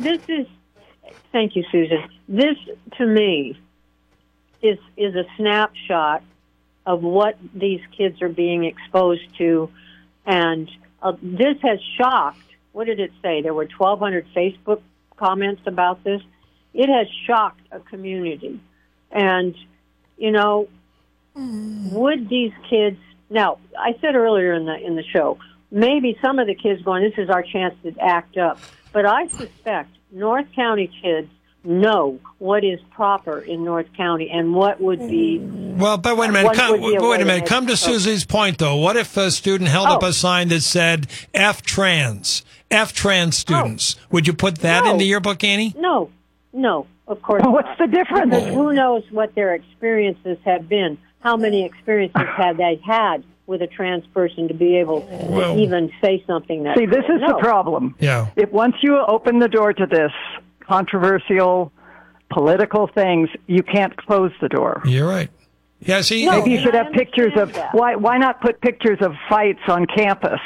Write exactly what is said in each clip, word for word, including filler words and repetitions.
this is, thank you, Susan. This, to me, is is a snapshot of what these kids are being exposed to. And uh, this has shocked, what did it say? There were twelve hundred Facebook comments about this. It has shocked a community. And, you know, mm. would these kids, now, I said earlier in the in the show, maybe some of the kids going, this is our chance to act up. But I suspect North County kids know what is proper in North County and what would be... Well, but wait a minute. Come, wait a minute. Come to Susie's point, though. What if a student held oh. up a sign that said F trans, F trans students? Oh. Would you put that no. in the yearbook, Annie? No. No, of course well, not. What's the difference? Because who knows what their experiences have been. How many experiences have they had with a trans person to be able well, to even say something that... See, this is no. the problem. Yeah. If once you open the door to this controversial political things, you can't close the door. You're right. Yeah, see... No, maybe you should have pictures of... That. Why Why not put pictures of fights on campus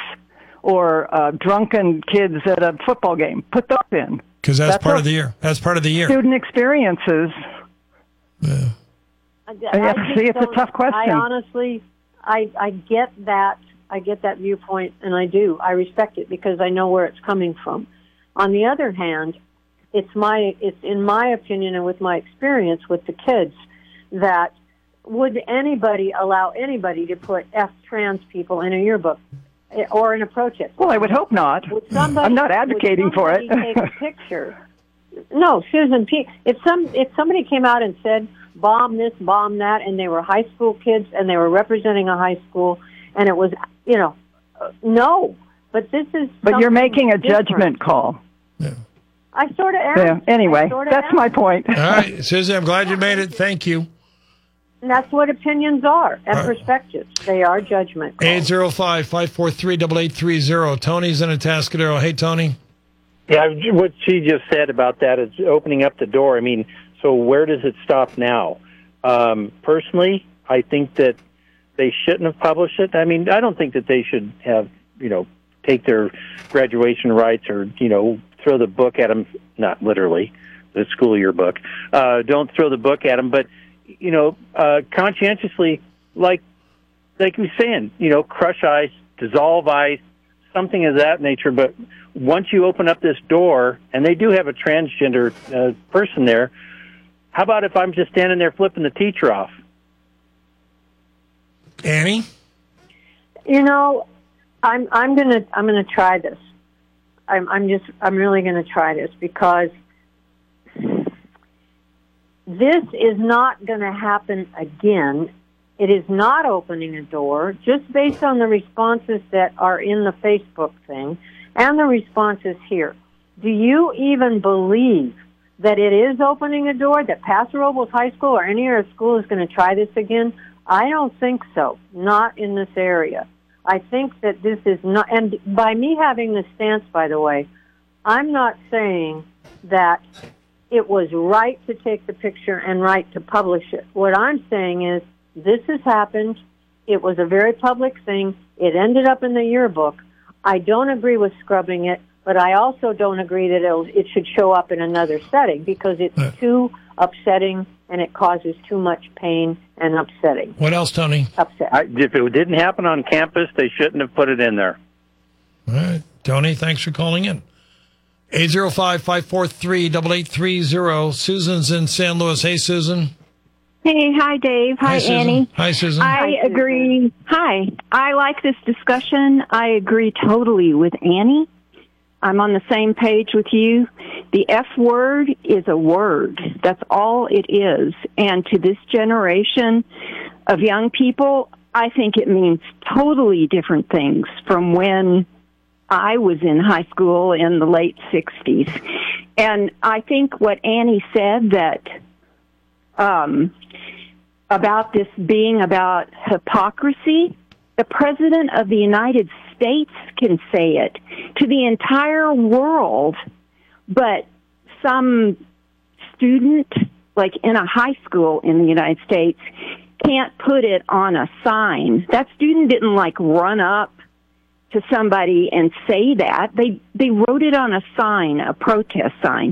or uh, drunken kids at a football game? Put those in. Because that's, that's part of the year. That's part of the year. Student experiences. Yeah. I, I see, it's a tough question. I honestly... I, I get that. I get that viewpoint, and I do. I respect it because I know where it's coming from. On the other hand, it's my it's in my opinion and with my experience with the kids that would anybody allow anybody to put F trans people in a yearbook or in a protest? Well, I would hope not. Would somebody, I'm not advocating would for it. Take a picture. No, Susan P. If some if somebody came out and said, bomb this, bomb that, and they were high school kids, and they were representing a high school, and it was, you know, uh, no. But this is But you're making a different. judgment call. Yeah. I sort of am. Yeah. Anyway, sorta that's am. my point. All right, Susan, I'm glad you made it. Thank you. And that's what opinions are and right. perspectives. They are judgment calls. eight zero five, five four three, eight eight three zero. Tony's in Atascadero. Hey, Tony. Yeah, what she just said about that is opening up the door. I mean, so where does it stop now? Um, personally, I think that they shouldn't have published it. I mean, I don't think that they should have, you know, take their graduation rights or, you know, throw the book at them. Not literally, the school yearbook. Uh, don't throw the book at them, but, you know, uh, conscientiously, like, like we were saying, you know, crush ice, dissolve ice, something of that nature. But once you open up this door, and they do have a transgender uh, person there, how about if I'm just standing there flipping the teacher off? Annie? You know, I'm I'm gonna I'm gonna try this. I'm I'm just I'm really gonna try this because this is not gonna happen again. It is not opening a door just based on the responses that are in the Facebook thing and the responses here. Do you even believe that it is opening a door, that Paso Robles High School or any other school is going to try this again? I don't think so, not in this area. I think that this is not, and by me having this stance, by the way, I'm not saying that it was right to take the picture and right to publish it. What I'm saying is this has happened. It was a very public thing. It ended up in the yearbook. I don't agree with scrubbing it. But I also don't agree that it'll, it should show up in another setting because it's right. too upsetting and it causes too much pain and upsetting. What else, Tony? Upset. I, if it didn't happen on campus, they shouldn't have put it in there. All right. Tony, thanks for calling in. eight zero five, five four three, eight eight three zero. Susan's in San Luis. Hey, Susan. Hey, hi, Dave. Hi, hi Annie. Hi, Susan. I hi, agree. Susan. Hi. I like this discussion. I agree totally with Annie. I'm on the same page with you. The F word is a word. That's all it is. And to this generation of young people, I think it means totally different things from when I was in high school in the late sixties. And I think what Annie said that um, about this being about hypocrisy, the President of the United States can say it to the entire world, but some student, like in a high school in the United States, can't put it on a sign. That student didn't, like, run up to somebody and say that. They they wrote it on a sign, a protest sign.